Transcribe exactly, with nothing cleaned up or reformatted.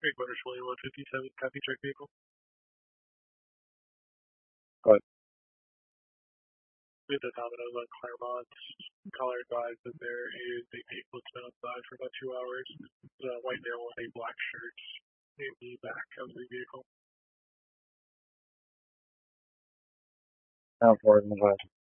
Big Motor twenty-one fifty-seven, copy truck vehicle. Go ahead. With the Domino's on Claremont, caller advised that there is a vehicle that's been outside for about two hours. It's a white male with a black shirt in the back of the vehicle. Now forward and advise.